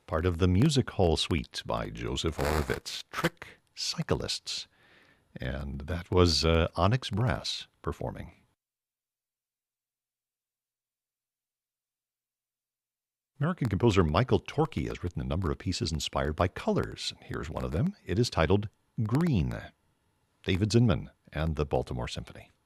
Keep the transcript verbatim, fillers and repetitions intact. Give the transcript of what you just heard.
part of the Music Hall Suite by Joseph Horowitz, Trick Cyclists. And that was uh, Onyx Brass performing. American composer Michael Torke has written a number of pieces inspired by colors. Here's one of them. It is titled Green. David Zinman and the Baltimore Symphony.